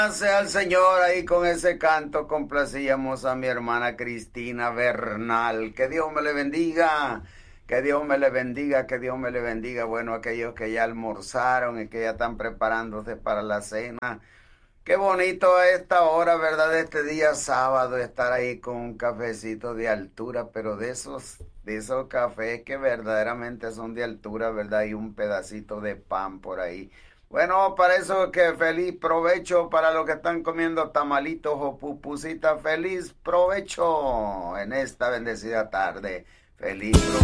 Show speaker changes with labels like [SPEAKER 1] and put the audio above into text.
[SPEAKER 1] Sea el Señor ahí con ese canto complacíamos a mi hermana Cristina Bernal. Que Dios me le bendiga, que Dios me le bendiga, que Dios me le bendiga. Bueno, aquellos que ya almorzaron y que ya están preparándose para la cena. Qué bonito a esta hora, ¿verdad? Este día sábado estar ahí con un cafecito de altura, pero de esos cafés que verdaderamente son de altura, ¿verdad? Y un pedacito de pan por ahí. Bueno, para eso que feliz provecho para los que están comiendo tamalitos o pupusitas. Feliz provecho en esta bendecida tarde. Feliz provecho.